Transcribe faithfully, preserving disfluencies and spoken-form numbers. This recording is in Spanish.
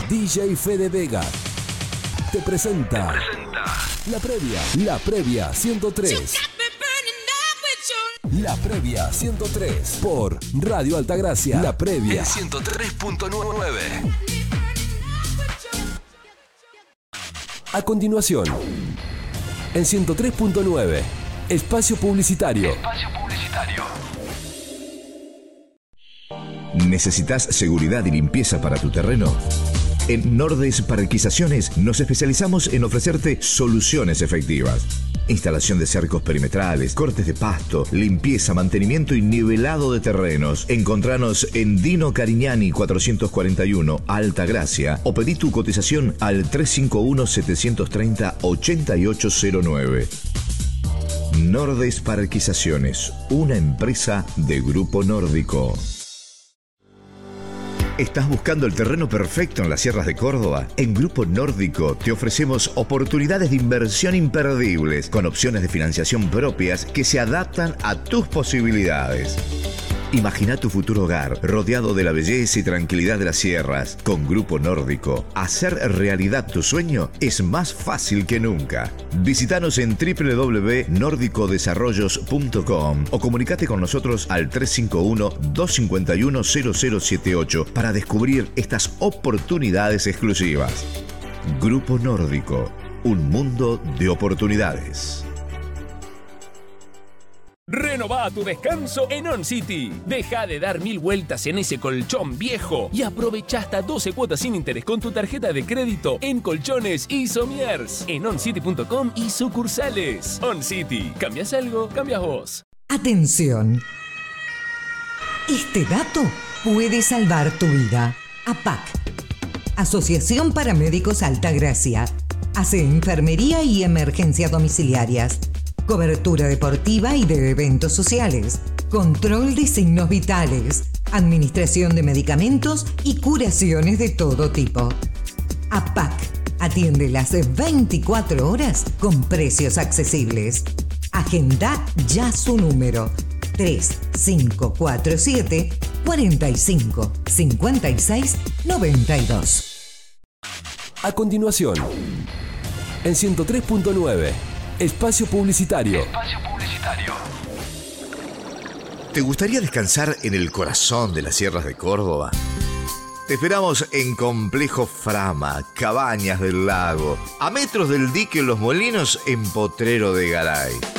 D J Fede Vega te presenta, te presenta La Previa, La Previa ciento tres. La Previa ciento tres por Radio Altagracia. La Previa en ciento tres punto nueve. A continuación, en ciento tres punto nueve, espacio publicitario. Espacio publicitario. ¿Necesitas seguridad y limpieza para tu terreno? En Nordes Parquizaciones nos especializamos en ofrecerte soluciones efectivas. Instalación de cercos perimetrales, cortes de pasto, limpieza, mantenimiento y nivelado de terrenos. Encontranos en Dino Carignani cuatrocientos cuarenta y uno, Altagracia, o pedí tu cotización al tres cinco uno, siete tres cero, ocho ocho cero nueve. Nordes Parquizaciones, una empresa de Grupo Nórdico. ¿Estás buscando el terreno perfecto en las sierras de Córdoba? En Grupo Nórdico te ofrecemos oportunidades de inversión imperdibles con opciones de financiación propias que se adaptan a tus posibilidades. Imagina tu futuro hogar rodeado de la belleza y tranquilidad de las sierras. Con Grupo Nórdico, hacer realidad tu sueño es más fácil que nunca. Visítanos en doble u doble u doble u punto nórdico desarrollos punto com o comunicate con nosotros al tres cinco uno, dos cinco uno, cero cero siete ocho para descubrir estas oportunidades exclusivas. Grupo Nórdico, un mundo de oportunidades. Renová tu descanso en On City. Deja de dar mil vueltas en ese colchón viejo y aprovecha hasta doce cuotas sin interés con tu tarjeta de crédito en colchones y somiers en on city punto com y sucursales. On City. ¿Cambias algo? Cambias vos. Atención. Este dato puede salvar tu vida. A P A C, Asociación Paramédicos Altagracia, hace enfermería y emergencias domiciliarias, cobertura deportiva y de eventos sociales, control de signos vitales, administración de medicamentos y curaciones de todo tipo. A P A C atiende las veinticuatro horas con precios accesibles. Agenda ya su número tres cinco cuatro siete, cuatro cinco, cinco seis, nueve dos. A continuación, en ciento tres punto nueve, espacio publicitario. Espacio publicitario. ¿Te gustaría descansar en el corazón de las sierras de Córdoba? Te esperamos en Complejo Frama, Cabañas del Lago, a metros del dique Los Molinos en Potrero de Garay.